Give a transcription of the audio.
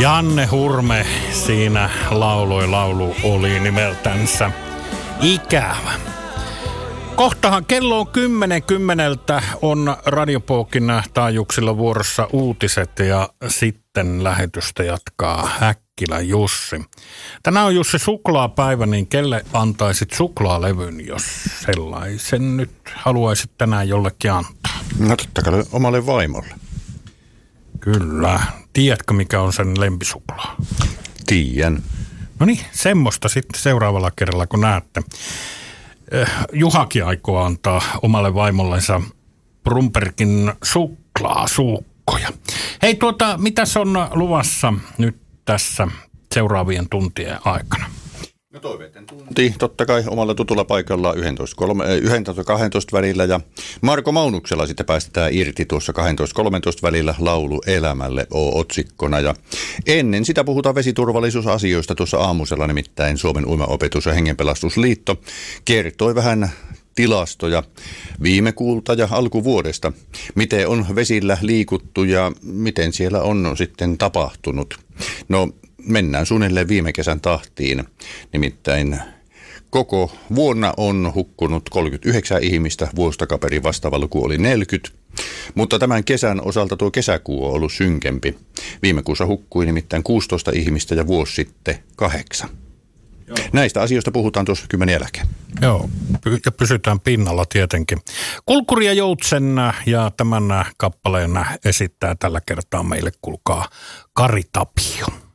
Janne Hurme siinä lauloi. Laulu oli nimeltänsä Ikävä. Kohtahan kello on 10:10 on Radiopokin taajuuksilla vuorossa uutiset ja sitten lähetystä jatkaa Häkkilä Jussi. Tänään on Jussi suklaapäivä, niin kelle antaisit suklaalevyn, jos sellaisen nyt haluaisit tänään jollekin antaa? No totta kai omalle vaimolle. Kyllä. Tiedätkö mikä on sen lempisuklaa? Tiedän. No niin, semmoista sitten seuraavalla kerralla kun näette. Juhakin aikoo antaa omalle vaimollensa Brumbergin suklaasuukkoja. Hei mitäs on luvassa nyt tässä seuraavien tuntien aikana? No toiveiden tunti totta kai omalla tutulla paikalla 11.12 välillä ja Marko Maunuksella sitten päästetään irti tuossa 12.13 välillä laulu elämälle otsikkona ja ennen sitä puhutaan vesiturvallisuusasioista tuossa aamusella, nimittäin Suomen uimaopetus- ja hengenpelastusliitto kertoi vähän tilastoja viime kuulta ja alkuvuodesta, miten on vesillä liikuttu ja miten siellä on sitten tapahtunut. No mennään suunnilleen viime kesän tahtiin, nimittäin koko vuonna on hukkunut 39 ihmistä, vuositakaperin vastaava luku oli 40, mutta tämän kesän osalta tuo kesäkuu on ollut synkempi. Viime kuussa hukkui nimittäin 16 ihmistä ja vuosi sitten 8. Joo. Näistä asioista puhutaan tuossa 10 jälkeen. Joo, ja pysytään pinnalla tietenkin. Kulkkuri ja Joutsen ja tämän kappaleen esittää tällä kertaa meille, kuulkaa, Kari Tapio.